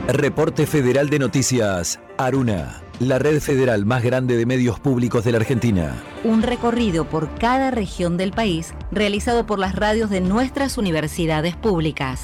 Reporte Federal de Noticias, Aruna, la red federal más grande de medios públicos de la Argentina. Un recorrido por cada región del país realizado por las radios de nuestras universidades públicas.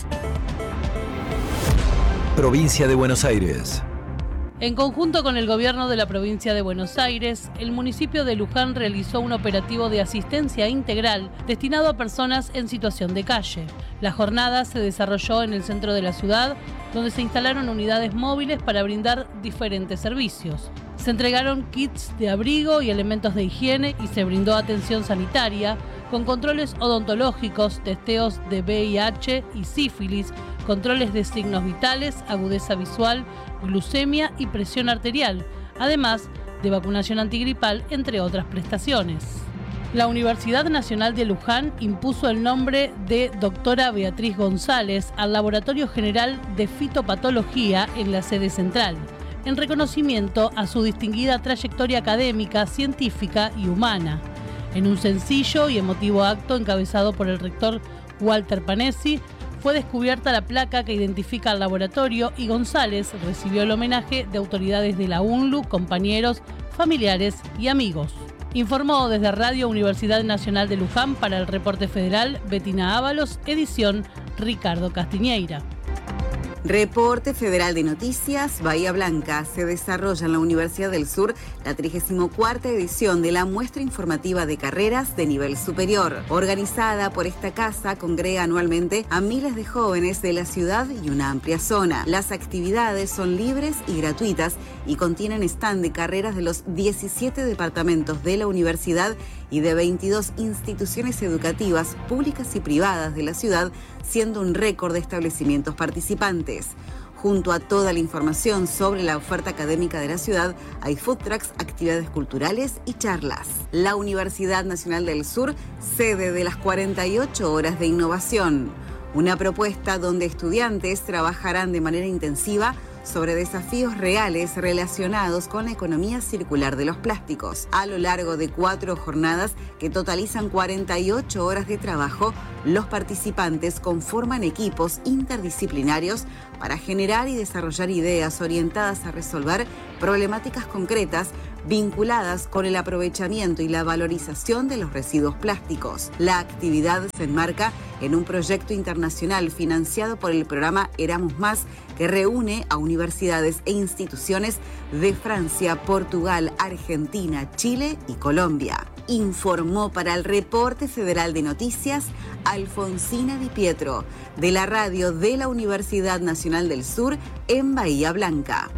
Provincia de Buenos Aires. En conjunto con el gobierno de la provincia de Buenos Aires, el municipio de Luján realizó un operativo de asistencia integral destinado a personas en situación de calle. La jornada se desarrolló en el centro de la ciudad, donde se instalaron unidades móviles para brindar diferentes servicios. Se entregaron kits de abrigo y elementos de higiene y se brindó atención sanitaria con controles odontológicos, testeos de VIH y sífilis, controles de signos vitales, agudeza visual, glucemia y presión arterial, además de vacunación antigripal, entre otras prestaciones. La Universidad Nacional de Luján impuso el nombre de doctora Beatriz González al Laboratorio General de Fitopatología en la sede central, en reconocimiento a su distinguida trayectoria académica, científica y humana. En un sencillo y emotivo acto encabezado por el rector Walter Panesi, fue descubierta la placa que identifica al laboratorio y González recibió el homenaje de autoridades de la UNLU, compañeros, familiares y amigos. Informó desde Radio Universidad Nacional de Luján para el Reporte Federal Betina Ábalos, edición Ricardo Castiñeira. Reporte Federal de Noticias, Bahía Blanca. Se desarrolla en la Universidad del Sur la 34ª edición de la muestra informativa de carreras de nivel superior. Organizada por esta casa, congrega anualmente a miles de jóvenes de la ciudad y una amplia zona. Las actividades son libres y gratuitas y contienen stand de carreras de los 17 departamentos de la universidad y de 22 instituciones educativas públicas y privadas de la ciudad, siendo un récord de establecimientos participantes. Junto a toda la información sobre la oferta académica de la ciudad, hay food trucks, actividades culturales y charlas. La Universidad Nacional del Sur, sede de las 48 horas de innovación. Una propuesta donde estudiantes trabajarán de manera intensiva sobre desafíos reales relacionados con la economía circular de los plásticos. A lo largo de 4 jornadas que totalizan 48 horas de trabajo, los participantes conforman equipos interdisciplinarios para generar y desarrollar ideas orientadas a resolver problemáticas concretas vinculadas con el aprovechamiento y la valorización de los residuos plásticos. La actividad se enmarca en un proyecto internacional financiado por el programa Erasmus+, que reúne a universidades e instituciones de Francia, Portugal, Argentina, Chile y Colombia. Informó para el Reporte Federal de Noticias Alfonsina Di Pietro, de la radio de la Universidad Nacional del Sur en Bahía Blanca.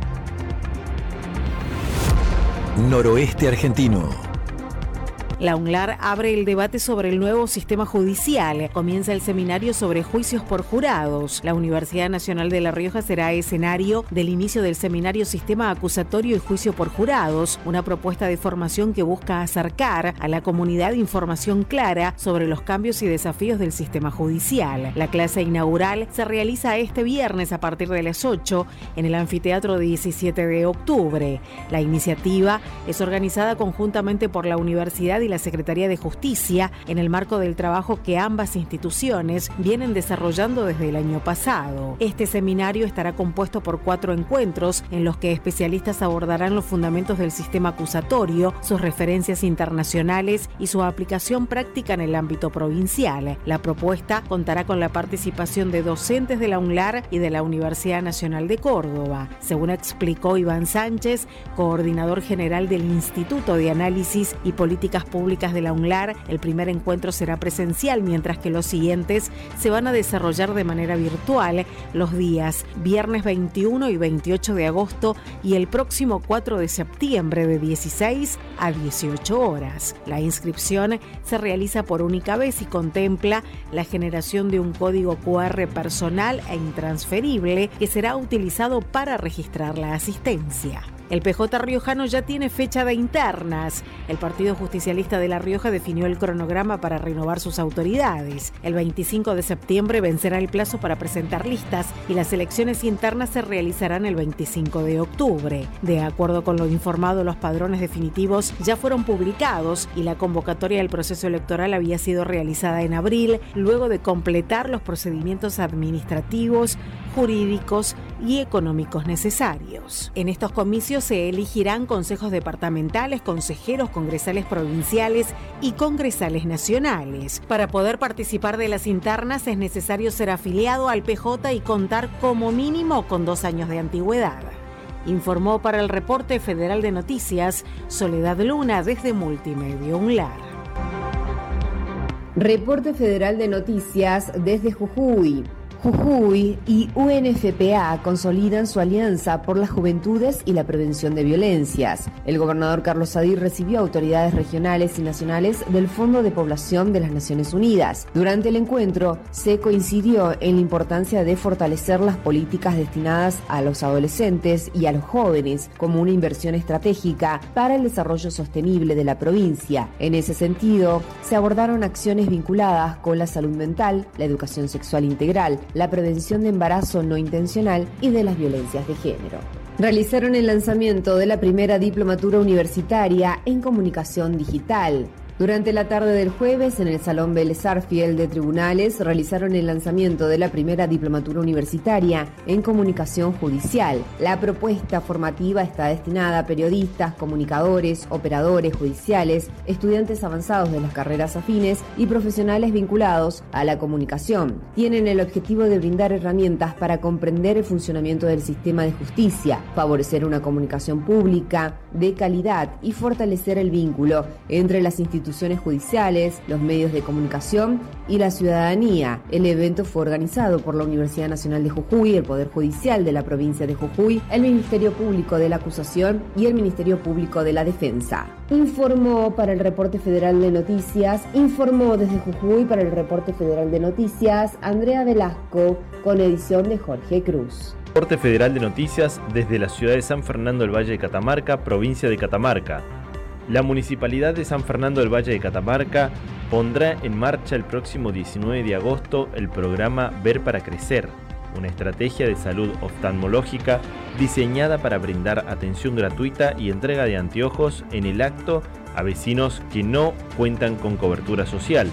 Noroeste argentino. La UNLAR abre el debate sobre el nuevo sistema judicial. Comienza el seminario sobre juicios por jurados. La Universidad Nacional de La Rioja será escenario del inicio del seminario Sistema Acusatorio y Juicio por Jurados, una propuesta de formación que busca acercar a la comunidad información clara sobre los cambios y desafíos del sistema judicial. La clase inaugural se realiza este viernes a partir de las 8 en el Anfiteatro 17 de octubre. La iniciativa es organizada conjuntamente por la Universidad y la Secretaría de Justicia en el marco del trabajo que ambas instituciones vienen desarrollando desde el año pasado. Este seminario estará compuesto por 4 encuentros en los que especialistas abordarán los fundamentos del sistema acusatorio, sus referencias internacionales y su aplicación práctica en el ámbito provincial. La propuesta contará con la participación de docentes de la UNLAR y de la Universidad Nacional de Córdoba. Según explicó Iván Sánchez, coordinador general del Instituto de Análisis y Políticas Públicas de la UNLAR, el primer encuentro será presencial, mientras que los siguientes se van a desarrollar de manera virtual los días viernes 21 y 28 de agosto y el próximo 4 de septiembre de 16 a 18 horas. La inscripción se realiza por única vez y contempla la generación de un código QR personal e intransferible que será utilizado para registrar la asistencia. El PJ riojano ya tiene fecha de internas. El Partido Justicialista de La Rioja definió el cronograma para renovar sus autoridades. El 25 de septiembre vencerá el plazo para presentar listas y las elecciones internas se realizarán el 25 de octubre. De acuerdo con lo informado, los padrones definitivos ya fueron publicados y la convocatoria del proceso electoral había sido realizada en abril, luego de completar los procedimientos administrativos, jurídicos y económicos necesarios. En estos comicios se elegirán consejos departamentales, consejeros congresales provinciales y congresales nacionales. Para poder participar de las internas es necesario ser afiliado al PJ y contar como mínimo con 2 años de antigüedad. Informó para el Reporte Federal de Noticias Soledad Luna desde Multimedia UNLAR. Reporte Federal de Noticias desde Jujuy. Jujuy y UNFPA consolidan su alianza por las juventudes y la prevención de violencias. El gobernador Carlos Sadir recibió autoridades regionales y nacionales del Fondo de Población de las Naciones Unidas. Durante el encuentro, se coincidió en la importancia de fortalecer las políticas destinadas a los adolescentes y a los jóvenes como una inversión estratégica para el desarrollo sostenible de la provincia. En ese sentido, se abordaron acciones vinculadas con la salud mental, la educación sexual integral, la prevención de embarazo no intencional y de las violencias de género. Realizaron el lanzamiento de la primera diplomatura universitaria en comunicación digital. Durante la tarde del jueves, en el Salón Vélez Sarsfield de Tribunales, realizaron el lanzamiento de la primera diplomatura universitaria en comunicación judicial. La propuesta formativa está destinada a periodistas, comunicadores, operadores judiciales, estudiantes avanzados de las carreras afines y profesionales vinculados a la comunicación. Tienen el objetivo de brindar herramientas para comprender el funcionamiento del sistema de justicia, favorecer una comunicación pública de calidad y fortalecer el vínculo entre las instituciones judiciales, los medios de comunicación y la ciudadanía. El evento fue organizado por la Universidad Nacional de Jujuy, el Poder Judicial de la provincia de Jujuy, el Ministerio Público de la Acusación y el Ministerio Público de la Defensa. Informó para el Reporte Federal de Noticias, desde Jujuy para el Reporte Federal de Noticias, Andrea Velasco, con edición de Jorge Cruz. Reporte Federal de Noticias desde la ciudad de San Fernando del Valle de Catamarca, provincia de Catamarca. La Municipalidad de San Fernando del Valle de Catamarca pondrá en marcha el próximo 19 de agosto el programa Ver para Crecer, una estrategia de salud oftalmológica diseñada para brindar atención gratuita y entrega de anteojos en el acto a vecinos que no cuentan con cobertura social.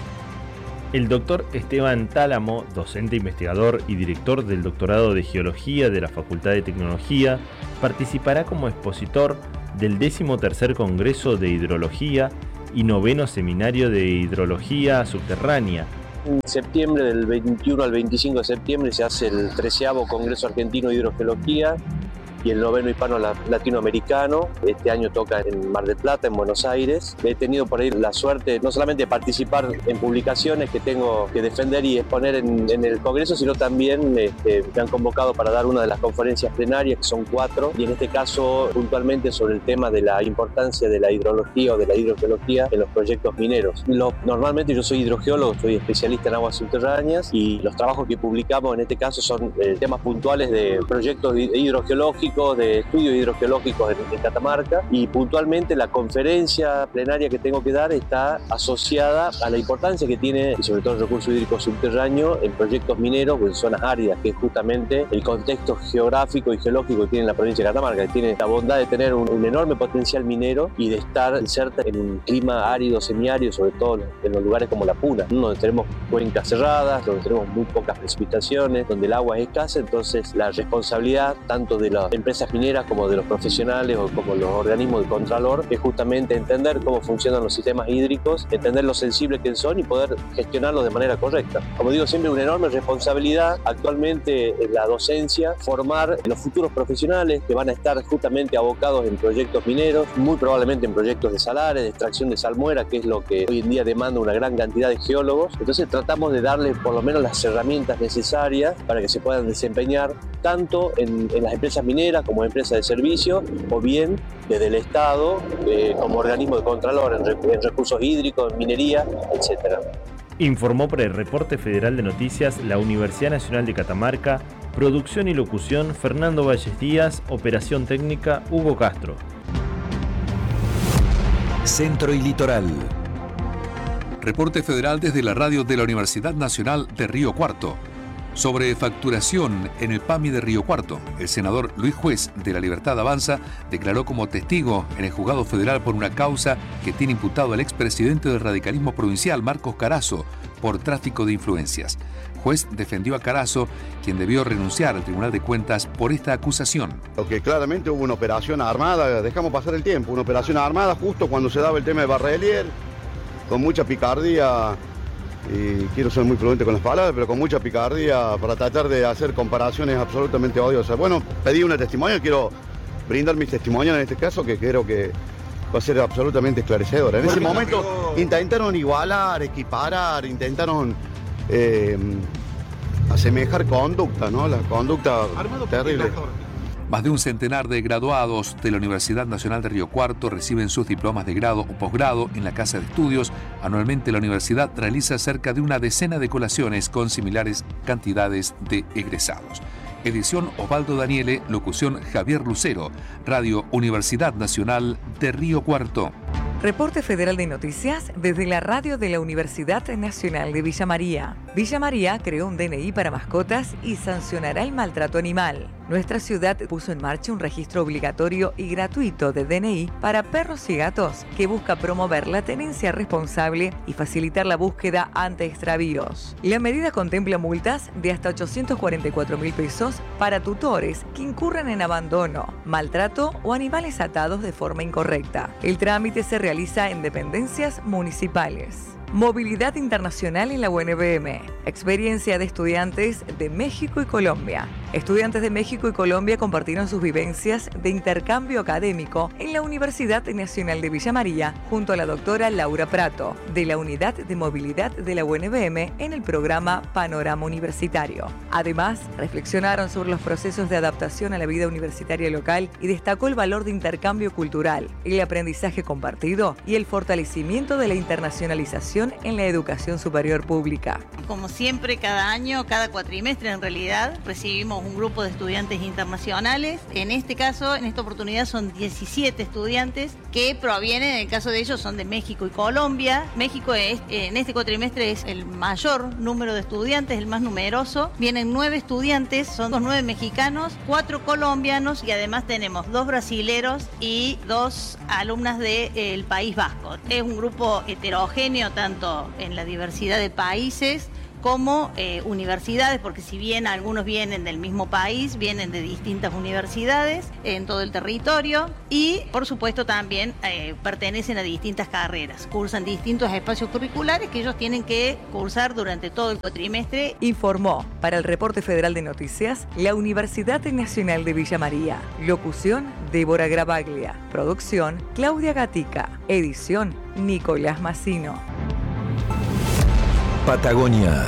El doctor Esteban Tálamo, docente investigador y director del doctorado de Geología de la Facultad de Tecnología, participará como expositor del 13º Congreso de Hidrología y 9º Seminario de Hidrología Subterránea. En septiembre, del 21 al 25 de septiembre, se hace el 13º Congreso Argentino de Hidrogeología y el 9º Hispano Latinoamericano. Este año toca en Mar del Plata, en Buenos Aires. He tenido por ahí la suerte no solamente de participar en publicaciones que tengo que defender y exponer en el Congreso, sino también me han convocado para dar una de las conferencias plenarias, que son 4, y en este caso puntualmente sobre el tema de la importancia de la hidrología o de la hidrogeología en los proyectos mineros. Normalmente yo soy hidrogeólogo, soy especialista en aguas subterráneas, y los trabajos que publicamos en este caso son temas puntuales de proyectos hidrogeológicos, de estudios hidrogeológicos en Catamarca, y puntualmente la conferencia plenaria que tengo que dar está asociada a la importancia que tiene, y sobre todo el recurso hídrico subterráneo, en proyectos mineros o en zonas áridas, que es justamente el contexto geográfico y geológico que tiene la provincia de Catamarca, que tiene la bondad de tener un enorme potencial minero y de estar inserta en un clima árido, semiárido, sobre todo en los lugares como La Puna, donde tenemos cuencas cerradas, donde tenemos muy pocas precipitaciones, donde el agua es escasa. Entonces la responsabilidad tanto de las empresas mineras como de los profesionales o como los organismos de contralor es justamente entender cómo funcionan los sistemas hídricos, entender lo sensibles que son y poder gestionarlos de manera correcta. Como digo, siempre una enorme responsabilidad actualmente en la docencia, formar los futuros profesionales que van a estar justamente abocados en proyectos mineros, muy probablemente en proyectos de salares, de extracción de salmuera, que es lo que hoy en día demanda una gran cantidad de geólogos. Entonces tratamos de darles por lo menos las herramientas necesarias para que se puedan desempeñar tanto en las empresas mineras como empresas de servicio, o bien desde el Estado como organismo de contralor en recursos hídricos, en minería, etc. Informó para el Reporte Federal de Noticias la Universidad Nacional de Catamarca, producción y locución Fernando Valles Díaz, operación técnica Hugo Castro. Centro y Litoral. Reporte federal desde la radio de la Universidad Nacional de Río Cuarto. Sobre facturación en el PAMI de Río Cuarto, el senador Luis Juez de La Libertad Avanza declaró como testigo en el juzgado federal por una causa que tiene imputado al expresidente del radicalismo provincial, Marcos Carazo, por tráfico de influencias. Juez defendió a Carazo, quien debió renunciar al Tribunal de Cuentas por esta acusación. Lo que claramente hubo una operación armada, dejamos pasar el tiempo, una operación armada justo cuando se daba el tema de Barrelier, con mucha picardía, y quiero ser muy prudente con las palabras, pero con mucha picardía para tratar de hacer comparaciones absolutamente odiosas. Bueno, pedí una testimonio, quiero brindar mis testimonios en este caso, que creo que va a ser absolutamente esclarecedora. En ese momento intentaron igualar, equiparar, intentaron asemejar conducta, ¿no? La conducta terrible. Más de un centenar de graduados de la Universidad Nacional de Río Cuarto reciben sus diplomas de grado o posgrado en la Casa de Estudios. Anualmente la universidad realiza cerca de una decena de colaciones con similares cantidades de egresados. Edición Osvaldo Daniele, locución Javier Lucero, Radio Universidad Nacional de Río Cuarto. Reporte Federal de Noticias desde la radio de la Universidad Nacional de Villa María. Villa María creó un DNI para mascotas y sancionará el maltrato animal. Nuestra ciudad puso en marcha un registro obligatorio y gratuito de DNI para perros y gatos que busca promover la tenencia responsable y facilitar la búsqueda ante extravíos. La medida contempla multas de hasta 844.000 pesos para tutores que incurran en abandono, maltrato o animales atados de forma incorrecta. El trámite se realiza en dependencias municipales. Movilidad internacional en la UNBM. Experiencia de estudiantes de México y Colombia. Estudiantes de México y Colombia compartieron sus vivencias de intercambio académico en la Universidad Nacional de Villa María junto a la doctora Laura Prato, de la Unidad de Movilidad de la UNBM en el programa Panorama Universitario. Además, reflexionaron sobre los procesos de adaptación a la vida universitaria local y destacó el valor de intercambio cultural, el aprendizaje compartido y el fortalecimiento de la internacionalización en la educación superior pública. Como siempre, cada año, cada cuatrimestre en realidad, recibimos un grupo de estudiantes internacionales. En este caso, en esta oportunidad son 17 estudiantes que provienen, en el caso de ellos, son de México y Colombia. México en este cuatrimestre es el mayor número de estudiantes, el más numeroso. Vienen 9 estudiantes, son 9 mexicanos, 4 colombianos y además tenemos 2 brasileros y 2 alumnas del País Vasco. Es un grupo heterogéneo, tanto en la diversidad de países como universidades, porque si bien algunos vienen del mismo país, vienen de distintas universidades en todo el territorio y por supuesto también pertenecen a distintas carreras, cursan distintos espacios curriculares que ellos tienen que cursar durante todo el cuatrimestre. Informó para el Reporte Federal de Noticias la Universidad Nacional de Villa María. Locución Débora Gravaglia. Producción Claudia Gatica. Edición Nicolás Massino. Patagonia.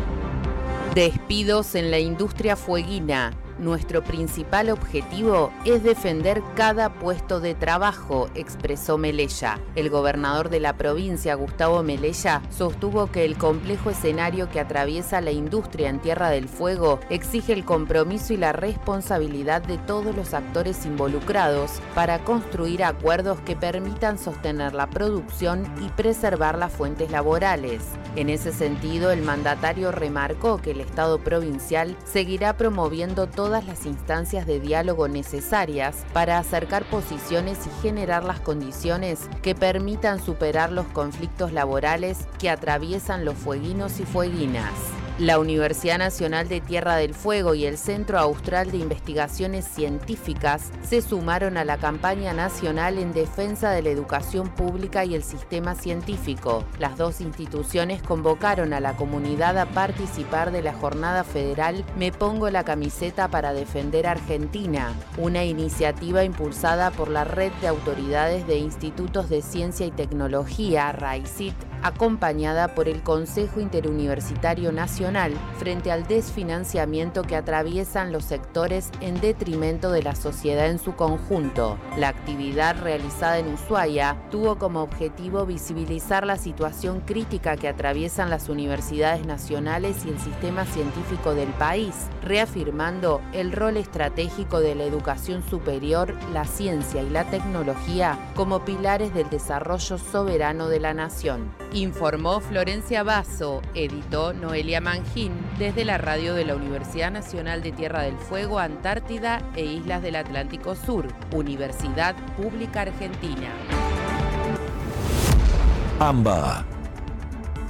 Despidos en la industria fueguina. Nuestro principal objetivo es defender cada puesto de trabajo, expresó Melella. El gobernador de la provincia, Gustavo Melella, sostuvo que el complejo escenario que atraviesa la industria en Tierra del Fuego exige el compromiso y la responsabilidad de todos los actores involucrados para construir acuerdos que permitan sostener la producción y preservar las fuentes laborales. En ese sentido, el mandatario remarcó que el Estado provincial seguirá promoviendo todas las instancias de diálogo necesarias para acercar posiciones y generar las condiciones que permitan superar los conflictos laborales que atraviesan los fueguinos y fueguinas. La Universidad Nacional de Tierra del Fuego y el Centro Austral de Investigaciones Científicas se sumaron a la campaña nacional en defensa de la educación pública y el sistema científico. Las dos instituciones convocaron a la comunidad a participar de la jornada federal Me Pongo la Camiseta para Defender Argentina, una iniciativa impulsada por la Red de Autoridades de Institutos de Ciencia y Tecnología, RAICIT, acompañada por el Consejo Interuniversitario Nacional frente al desfinanciamiento que atraviesan los sectores en detrimento de la sociedad en su conjunto. La actividad realizada en Ushuaia tuvo como objetivo visibilizar la situación crítica que atraviesan las universidades nacionales y el sistema científico del país, reafirmando el rol estratégico de la educación superior, la ciencia y la tecnología como pilares del desarrollo soberano de la nación. Informó Florencia Basso, editó Noelia Mangín, desde la radio de la Universidad Nacional de Tierra del Fuego, Antártida e Islas del Atlántico Sur, Universidad Pública Argentina. AMBA.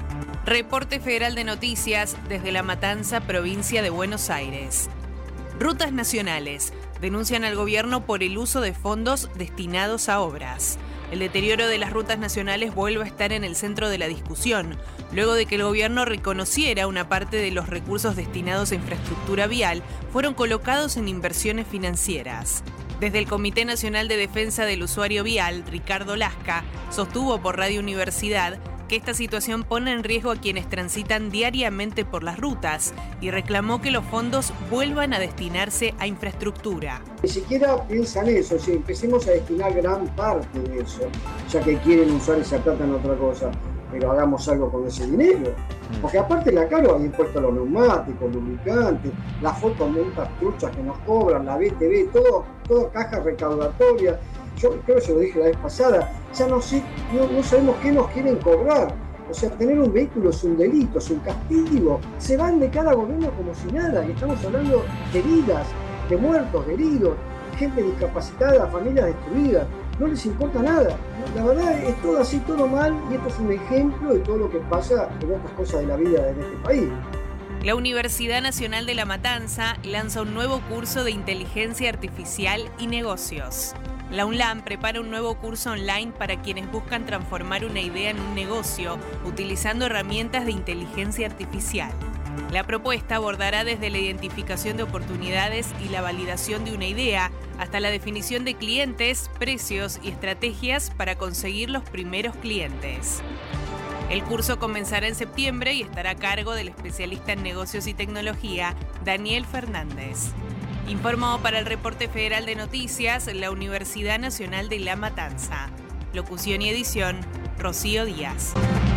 Reporte Federal de Noticias desde La Matanza, provincia de Buenos Aires. Rutas nacionales denuncian al gobierno por el uso de fondos destinados a obras. El deterioro de las rutas nacionales vuelve a estar en el centro de la discusión, luego de que el gobierno reconociera una parte de los recursos destinados a infraestructura vial fueron colocados en inversiones financieras. Desde el Comité Nacional de Defensa del Usuario Vial, Ricardo Lasca, sostuvo por Radio Universidad que esta situación pone en riesgo a quienes transitan diariamente por las rutas y reclamó que los fondos vuelvan a destinarse a infraestructura. Ni siquiera piensan eso, si empecemos a destinar gran parte de eso, ya que quieren usar esa plata en otra cosa, pero hagamos algo con ese dinero. Porque aparte la caro hay impuestos a los neumáticos, lubricantes, las fotomultas truchas que nos cobran, la BTV, todo caja recaudatoria. Yo creo que se lo dije la vez pasada, ya no sabemos qué nos quieren cobrar. O sea, tener un vehículo es un delito, es un castigo. Se van de cada gobierno como si nada, y estamos hablando de vidas, de muertos, de heridos, gente discapacitada, familias destruidas. No les importa nada. La verdad es todo así, todo mal, y esto es un ejemplo de todo lo que pasa en otras cosas de la vida en este país. La Universidad Nacional de La Matanza lanza un nuevo curso de Inteligencia Artificial y Negocios. La UNLAM prepara un nuevo curso online para quienes buscan transformar una idea en un negocio utilizando herramientas de inteligencia artificial. La propuesta abordará desde la identificación de oportunidades y la validación de una idea hasta la definición de clientes, precios y estrategias para conseguir los primeros clientes. El curso comenzará en septiembre y estará a cargo del especialista en negocios y tecnología, Daniel Fernández. Informó para el Reporte Federal de Noticias la Universidad Nacional de La Matanza. Locución y edición, Rocío Díaz.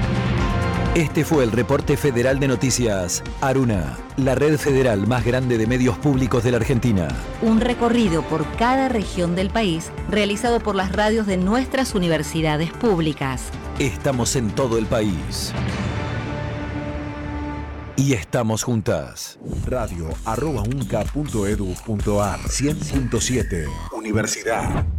Este fue el Reporte Federal de Noticias Aruna, la red federal más grande de medios públicos de la Argentina. Un recorrido por cada región del país realizado por las radios de nuestras universidades públicas. Estamos en todo el país. Y estamos juntas. Radio@unca.edu.ar 100.7 Universidad.